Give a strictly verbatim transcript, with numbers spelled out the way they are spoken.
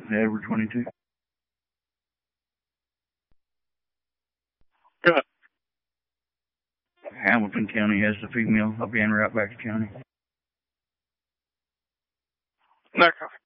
Edward twenty-two. Good. Hamilton County has the female up in Outback County. Okay.